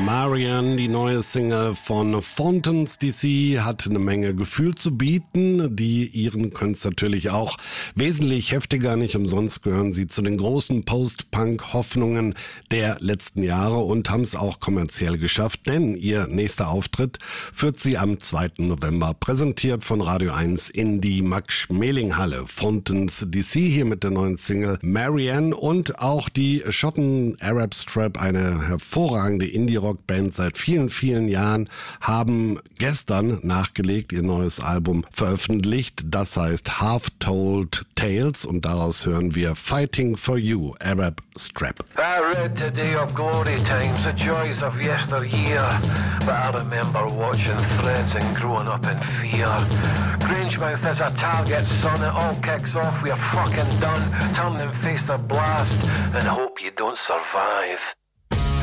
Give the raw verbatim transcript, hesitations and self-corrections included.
Marianne, die neue Single von Fountains D C, hat eine Menge Gefühl zu bieten. Die ihren können es natürlich auch wesentlich heftiger. Nicht umsonst gehören sie zu den großen Post-Punk-Hoffnungen der letzten Jahre und haben es auch kommerziell geschafft, denn ihr nächster Auftritt führt sie am zweiten November, präsentiert von Radio eins in die Max-Schmeling-Halle. Fountains D C hier mit der neuen Single Marianne und auch die Schotten Arab Strap, eine hervorragende Indie-Rock-Band seit vielen, vielen Jahren, haben gestern nachgelegt, ihr neues Album veröffentlicht. Das heißt Half Told Tales und daraus hören wir Fighting for You, Arab Strap. I read today of glory times, the joys of yesteryear, but I remember watching threads and growing up in fear. Grangemouth is a target, son, it all kicks off, we're fucking done. Turn and face the blast and hope you don't survive.